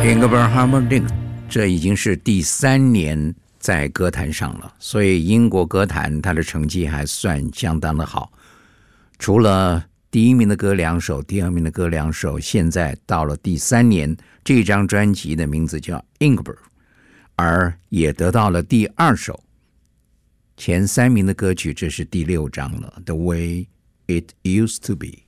Ingber Humperdinck 这已经是第3年在歌坛上了，所以英国歌坛他的成绩还算相当的好。除了第1名的歌2首，第2名的歌2首，现在到了第3年，这张专辑的名字叫 Ingber， 而也得到了第2首。前3名的歌曲，这是第6张了， The Way It Used to Be。